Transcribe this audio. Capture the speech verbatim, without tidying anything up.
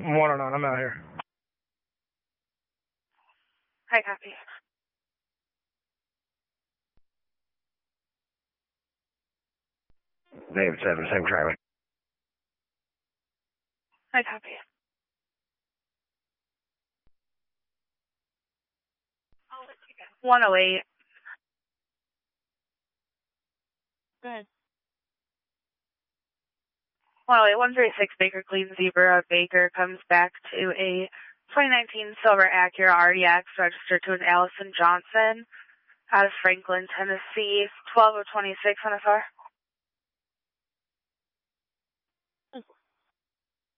one oh nine, I'm out here. Hi, copy. David seven, same traffic. Hi, copy. one oh eight. Good. one oh eight, one thirty-six Baker Clean Zebra. Baker comes back to a twenty nineteen Silver Acura R D X registered to an Allison Johnson out of Franklin, Tennessee, twelve oh twenty-six on a car.